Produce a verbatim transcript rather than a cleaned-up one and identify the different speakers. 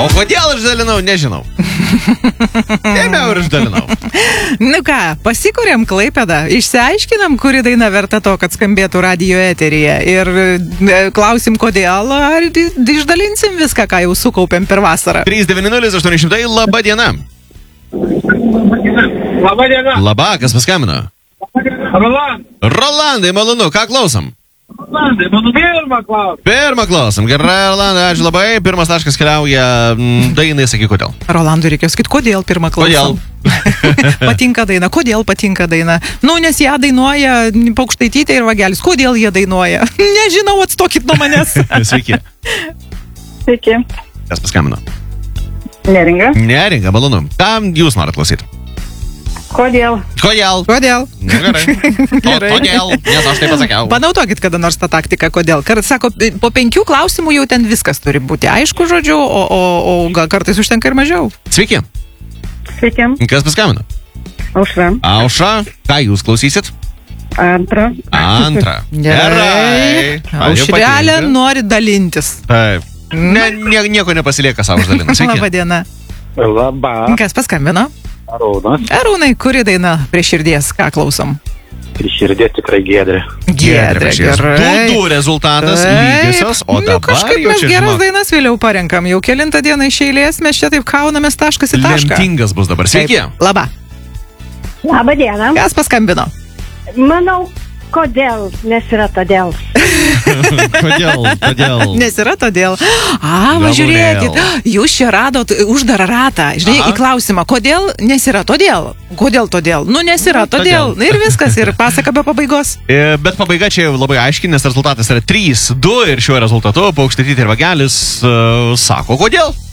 Speaker 1: O kodėl išdalinau, nežinau. Ėmiau ir išdalinau.
Speaker 2: Nu ką, pasikūrėm Klaipėdą, išsiaiškinam, kuri daina verta to, kad skambėtų radijo eteryje. Ir e, klausim, kodėl, ar išdalinsim viską, ką jau sukaupėm per vasarą.
Speaker 1: trys devyni nulis aštuoni šimtai, laba diena.
Speaker 3: Labą dieną.
Speaker 1: Laba, kas paskambino?
Speaker 3: Roland.
Speaker 1: Rolandai, malonu, ką klausom?
Speaker 3: Rolandai, mano pirmą klausimą.
Speaker 1: Pirmą klausom. Gerai, Rolandai, ačiū labai. Pirmas taškas keliauja m, dainai, sakyk, kodėl.
Speaker 2: Rolandui reikėjo sakyti, kodėl pirmą klausom.
Speaker 1: Kodėl?
Speaker 2: Patinka daina, kodėl patinka daina? Nu, nes ją dainuoja Paukštaitytė ir Vagelis. Kodėl jie dainuoja? Nežinau, atstokit nuo manęs.
Speaker 1: Sveiki.
Speaker 4: Sveiki.
Speaker 1: Kas paskambino?
Speaker 4: Neringa.
Speaker 1: Neringa, malonu. Kam jūs norit klausyti?
Speaker 4: Kodėl?
Speaker 1: Kodėl?
Speaker 2: Kodėl?
Speaker 1: Nu, gerai. O,
Speaker 2: Gerai.
Speaker 1: kodėl? Nes aš tai pasakiau.
Speaker 2: Panaudokit kada nors tą taktiką, kodėl. Kart, sako, po penkių klausimų jau ten viskas turi būti aišku, žodžiu, o, o, o gal kartais užtenka ir mažiau.
Speaker 1: Sveiki.
Speaker 4: Sveiki.
Speaker 1: Kas paskambino?
Speaker 4: Aušra.
Speaker 1: Aušra, ką jūs klausysit?
Speaker 4: Antra.
Speaker 1: Antrą. Gerai.
Speaker 2: Aušrelė nori dalintis.
Speaker 1: Taip. Ne, nie, nieko nepasilieka savo uždalina. Sveiki.
Speaker 2: Labą dieną.
Speaker 3: Labą.
Speaker 2: Kas paskambino?
Speaker 3: Arūnas.
Speaker 2: Arūnai, kuri daina prie širdies? Ką klausom?
Speaker 3: Ir širdė tikrai Giedrė.
Speaker 2: Giedrė, gerai.
Speaker 1: Du, du rezultatas lygiosios, o
Speaker 2: nu,
Speaker 1: dabar
Speaker 2: kažkaip
Speaker 1: jau
Speaker 2: mes
Speaker 1: čia,
Speaker 2: geras
Speaker 1: žinok,
Speaker 2: dainas vėliau parenkam. Jau kelintą dieną iš eilės mes čia taip kaunamės taškas į tašką.
Speaker 1: lemtingas bus dabar. Sveiki.
Speaker 2: Taip, Labą.
Speaker 4: Labą dieną.
Speaker 2: Kas paskambino?
Speaker 4: Manau, kodėl, nes yra todėl.
Speaker 1: Kodėl? Kodėl?
Speaker 2: Nes yra todėl. A, va,
Speaker 1: Gabalėl.
Speaker 2: žiūrėkit, jūs čia radot uždarą ratą. Žinai,
Speaker 1: Aha.
Speaker 2: į klausimą, kodėl, nes yra todėl. Kodėl todėl? Nu, nes yra todėl.
Speaker 1: todėl.
Speaker 2: Na ir viskas, ir pasaka be pabaigos.
Speaker 1: E, Bet pabaiga čia jau labai aiškiai, nes rezultatas yra trys du ir šiuo rezultatu Paukštaitytė ir Vagelis uh, sako, kodėl?